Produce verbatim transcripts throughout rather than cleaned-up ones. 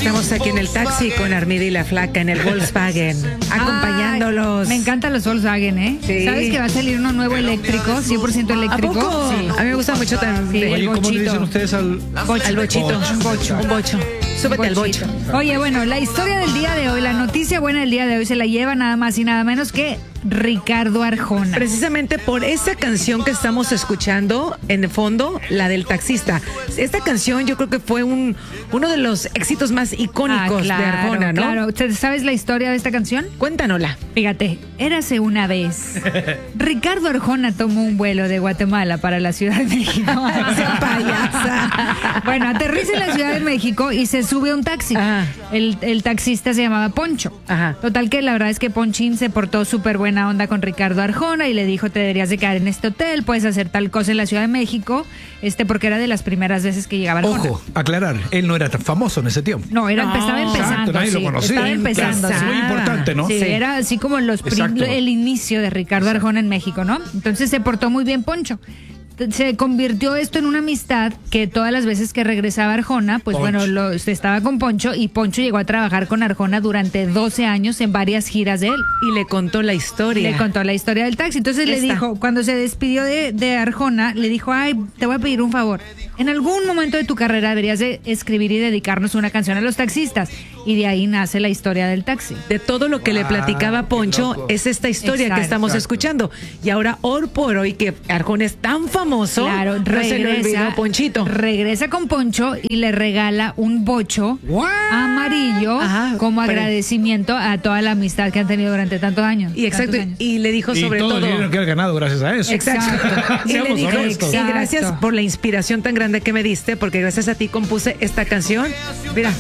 Estamos aquí en el taxi con Armida y la Flaca en el Volkswagen, acompañándolos. Ay, me encantan los Volkswagen, ¿eh? Sí. ¿Sabes que va a salir uno nuevo eléctrico, cien por ciento eléctrico? ¿A poco? Sí. A mí me gusta mucho también. Sí, el el ¿Cómo le dicen bochito. ustedes al bocho. Al bochito. Bocho. Un bocho. Un bocho. Súbete al bocho. Oye, bueno, la historia del día de hoy, la noticia buena del día de hoy se la lleva nada más y nada menos que Ricardo Arjona. Precisamente por esa canción que estamos escuchando en el fondo, la del taxista. Esta canción yo creo que fue un uno de los éxitos más icónicos Ah, claro, de Arjona, ¿no? Claro, ¿sabes la historia de esta canción? Cuéntanosla. Fíjate, érase una vez. Ricardo Arjona tomó un vuelo de Guatemala para la Ciudad de México. Sea payasa. Bueno, aterriza en la Ciudad de México y se sube a un taxi. Ajá. El, el taxista se llamaba Poncho. Ajá. Total que la verdad es que Ponchín se portó súper buena onda con Ricardo Arjona y le dijo, te deberías de quedar en este hotel, puedes hacer tal cosa en la Ciudad de México, este porque era de las primeras veces que llegaba Arjona. Ojo, aclarar, él no era tan famoso en ese tiempo. No, era, No, estaba empezando. exacto, nadie lo sí, conocía. Estaba empezando. Claro, sí. muy importante, ¿no? Sí, Sí. era así como los prim- Exacto. el inicio de Ricardo Arjona en México, ¿no? Entonces se portó muy bien Poncho. Se convirtió esto en una amistad que todas las veces que regresaba Arjona, pues Poncho. bueno, lo, estaba con Poncho y Poncho llegó a trabajar con Arjona durante doce años en varias giras de él. Y le contó la historia. Le contó la historia del taxi. Entonces le Esta. dijo, cuando se despidió de, de Arjona, le dijo, ay, te voy a pedir un favor. En algún momento de tu carrera deberías de escribir y dedicarnos una canción a los taxistas. Y de ahí nace la historia del taxi. De todo lo que le platicaba qué Poncho, loco. es esta historia Exacto. que estamos Exacto. escuchando. Y ahora, hoy por hoy, que Arjona es tan famoso, Claro, no se le olvidó regresa, Ponchito. regresa con Poncho y le regala un bocho What? amarillo Ajá, como pero- agradecimiento a toda la amistad que han tenido durante tantos años. Y exacto, tantos años. y le dijo Y sobre todo, todo. el dinero que ha ganado gracias a eso. Exacto. Y le Seamos dijo, honestos. y gracias Exacto. por la inspiración tan grande que me diste, porque gracias a ti compuse esta canción. Mira,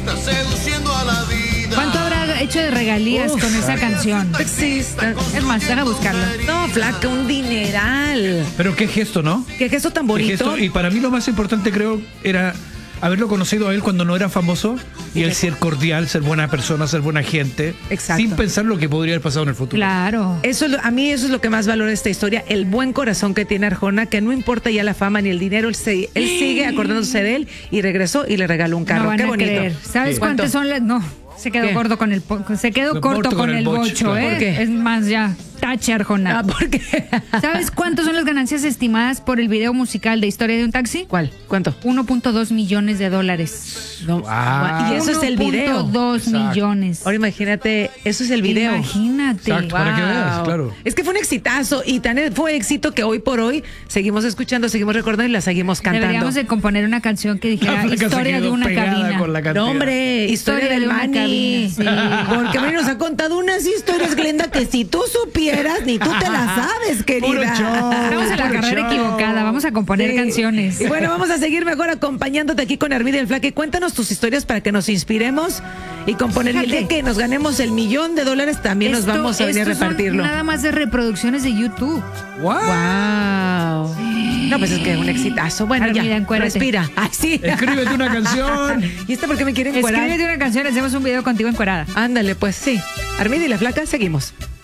¿Cuánto habrá hecho de regalías Uf. con esa canción? taxista. Es más, deja buscarlo. No, Flaca, un dineral. Pero qué gesto, ¿no? Qué gesto tan Qué bonito. gesto. Y para mí lo más importante creo era haberlo conocido a él cuando no era famoso y él ser cordial, ser buena persona, ser buena gente, Exacto. sin pensar lo que podría haber pasado en el futuro. Claro. Eso es lo- a mí eso es lo que más valoro de esta historia, el buen corazón que tiene Arjona, que no importa ya la fama ni el dinero, él, se- él sigue acordándose de él y regresó y le regaló un carro. No van Qué a bonito. creer. ¿Sabes Sí. cuántas ¿Cuánto? son las? No, se quedó ¿Qué? corto con el po- se quedó corto con, el bocho, claro. ¿eh? ¿Por qué? Es más ya tache Arjona. Ah, ¿por qué? ¿Sabes cuántas son las ganancias estimadas por el video musical de Historia de un taxi? ¿Cuál? ¿Cuánto? uno punto dos millones de dólares. No. Wow. Y eso es el video. uno punto dos Exacto. millones. Ahora imagínate, eso es el video. Imagínate. Exacto. Para que veas, Wow. claro. Es que fue un exitazo y tan fue éxito que hoy por hoy seguimos escuchando, seguimos recordando y la seguimos cantando. Deberíamos de componer una canción que dijera La flaca se Historia de quedó una pegada cabina. con la cantidad. No, hombre, historia, Historia del de una Mani. cabina, sí. Porque Mani nos ha contado unas historias, Glenda, que si tú supieras, ni tú te las sabes, querida. Puro show. Estamos en la Puro carrera show. equivocada. Vamos a componer Sí. canciones. Y bueno, vamos a seguir mejor acompañándote aquí con Armida y el Flaque. Cuéntanos tus historias para que nos inspiremos y componer. Y el día Fíjate. que nos ganemos el millón de dólares también nos Esto- vamos a venir a estos son repartirlo. Nada más de reproducciones de YouTube. What? Wow. No, pues es que un exitazo. Bueno, Armida, ya, encuérate. respira. Ay, sí. Escríbete una canción. ¿Y este por qué me quiere encuerar? Escríbete una canción, hacemos un video contigo encuerada. Ándale, pues sí. Armida y la Flaca, seguimos.